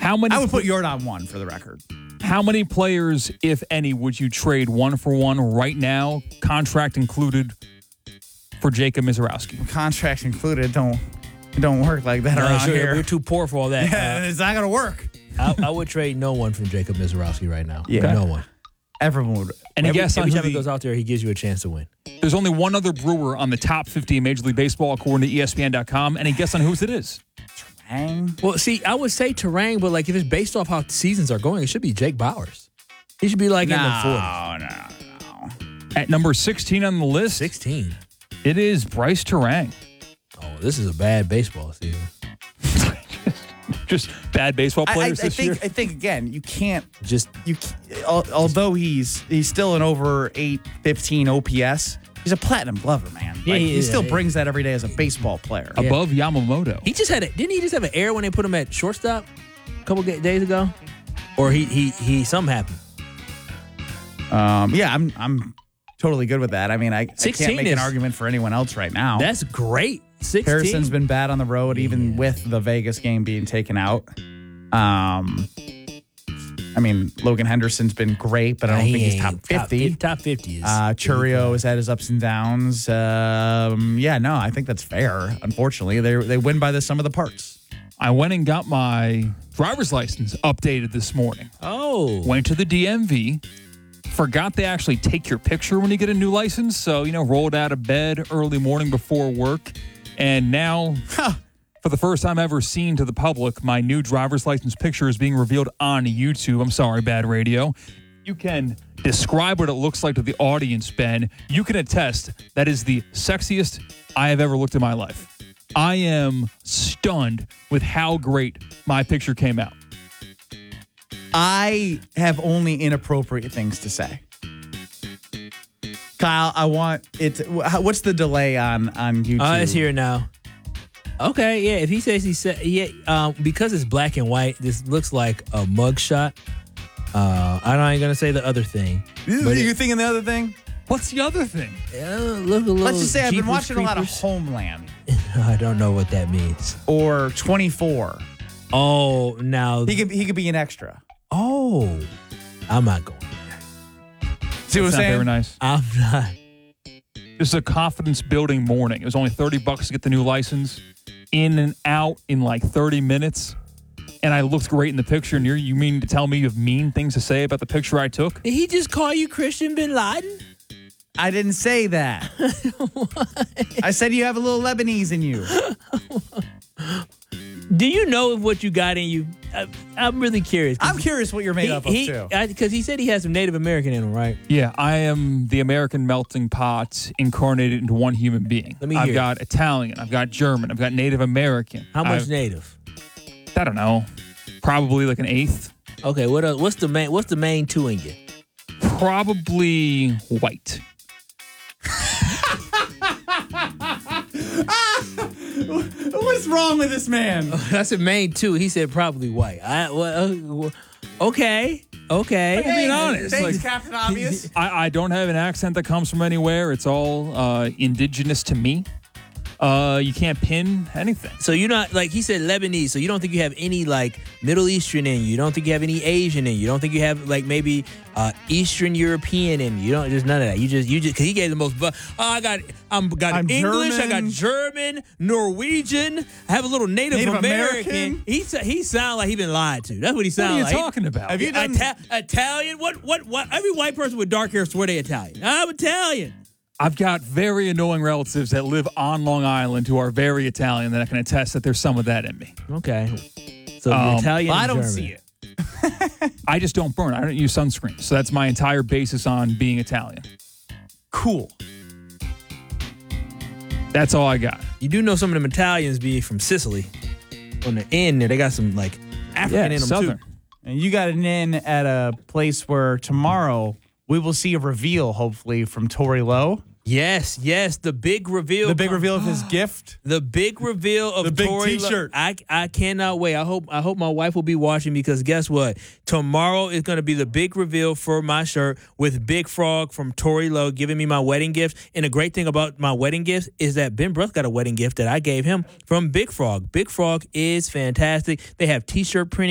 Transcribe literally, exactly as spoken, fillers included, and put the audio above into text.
How many? I would put Jordan one for the record. How many players, if any, would you trade one for one right now, contract included, for Jacob Misiorowski? Contract included don't don't work like that No, around sure, here. we're too poor for all that. Yeah, Uh, it's not gonna work. I, I would trade no one from Jacob Misiorowski right now. Yeah. No one. Everyone would. And Every, guess on every who time he the- goes out there, he gives you a chance to win. There's only one other Brewer on the top fifty in Major League Baseball, according to E S P N dot com. Any guess on whose it is? Hang. Well, see, I would say Terang, but like if it's based off how seasons are going, it should be Jake Bowers. He should be like in the forties. No, no, no. At number sixteen on the list, sixteen. it is Bryce Terang. Oh, this is a bad baseball season. Just bad baseball I, I, I players this think. year. I think again, you can't. Just You ca- al- although he's he's still an over eight fifteen O P S. He's a platinum glover, man. Yeah, Like, he he is, still yeah. brings that every day as a baseball player. Above Yamamoto. he just had a didn't he just have an error when they put him at shortstop a couple ga- days ago, or he he he something happened. Um, yeah, I'm I'm totally good with that. I mean, I, I sixteen can't make an is- argument for anyone else right now. That's great. sixteen. Harrison's been bad on the road, even Yeah. with the Vegas game being taken out. Um, I mean, Logan Henderson's been great, but I don't He think he's ain't top fifty. Top fifty is. Uh, Churio has had his ups and downs. Um, yeah, no, I think that's fair. Unfortunately, they they win by the sum of the parts. I went and got my driver's license updated this morning. Oh, Went to the D M V. Forgot they actually take your picture when you get a new license. So, you know, rolled out of bed early morning before work. And now, for the first time ever seen to the public, my new driver's license picture is being revealed on YouTube. I'm sorry, bad radio. You can describe what it looks like to the audience, Ben. You can attest that is the sexiest I have ever looked in my life. I am stunned with how great my picture came out. I have only inappropriate things to say. Kyle, I want it. To, what's the delay on on YouTube? uh, it's here now. Okay, yeah. If he says he said, yeah, um, because it's black and white, this looks like a mugshot. Uh, I ain't gonna say the other thing. Are but you it- thinking the other thing? What's the other thing? Uh, look a little. Let's just say I've been Jeepers watching a lot of Creepers. Homeland I don't know what that means. or twenty-four. Oh, now. He could he could be an extra. Oh, I'm not going. See what I'm It's not saying? very nice. I'm not. This is a confidence building morning. It was only thirty bucks to get the new license. In and out in like thirty minutes. And I looked great in the picture. And you're, you mean to tell me you have mean things to say about the picture I took? Did he just call you Christian Bin Laden? I didn't say that. I said you have a little Lebanese in you. Do you know what you got in you? I, I'm really curious. 'cause I'm curious what you're made he, up of he, too. Because he said he has some Native American in him, right? Yeah, I am the American melting pot incarnated into one human being. Let me I've hear it. got Italian. I've got German. I've got Native American. How much I've- Native? I don't know. Probably like an eighth. Okay, what else? What's the main? What's the main two in you? Probably white. What's wrong with this man? That's a main two. He said probably white. I, well, uh, okay, okay. I'm being honest. Thanks, Like, Captain Obvious. I, I don't have an accent that comes from anywhere. It's all uh, indigenous to me. Uh, you can't pin anything. So you're not like he said Lebanese. So you don't think you have any like Middle Eastern in you. You don't think you have any Asian in you. You don't think you have like maybe uh, Eastern European in you. You don't just none of that. You just you just because he gave the most. Bu- oh, I got I'm got I'm English. German. I got German, Norwegian. I have a little Native, Native American. American? He sa- he sound like he been lied to. That's what he What sound are you like. talking about? Have you done? Ita- Italian? What what what? Every white person with dark hair swear they Italian. I'm Italian. I've got very annoying relatives that live on Long Island who are very Italian that I can attest that there's some of that in me. Okay. So Um, Italian. I and don't German. see it. I just don't burn. I don't use sunscreen. So that's my entire basis on being Italian. Cool. That's all I got. You do know some of them Italians be from Sicily. On the end there, they got some like African Yeah, in them Southern. too. And you got an in at a place where tomorrow we will see a reveal, hopefully, from Tory Lowe. Yes, yes, the big reveal. The big reveal of his gift. The big reveal of The big Tory Lo- T-shirt. I I cannot wait. I hope I hope my wife will be watching because guess what? Tomorrow is going to be the big reveal for my shirt with Big Frog from Tory Lowe giving me my wedding gift. And the great thing about my wedding gift is that Ben Bruff got a wedding gift that I gave him from Big Frog. Big Frog is fantastic. They have T-shirt printing.